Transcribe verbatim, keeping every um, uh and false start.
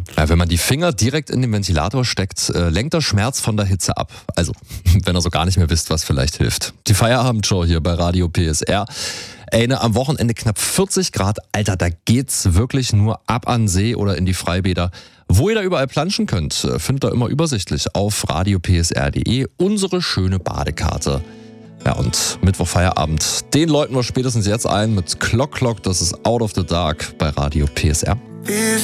Ja, wenn man die Finger direkt in den Ventilator steckt, äh, lenkt der Schmerz von der Hitze ab. Also, wenn ihr so gar nicht mehr wisst, was vielleicht hilft. Die Feierabendshow hier bei Radio P S R. Ey, ne, am Wochenende knapp vierzig Grad. Alter, da geht's wirklich nur ab an See oder in die Freibäder. Wo ihr da überall planschen könnt, findet ihr immer übersichtlich auf radio p s r punkt d e. Unsere schöne Badekarte. Ja, und Mittwoch-Feierabend, den läuten wir spätestens jetzt ein mit Clock Clock. Das ist Out of the Dark bei Radio P S R.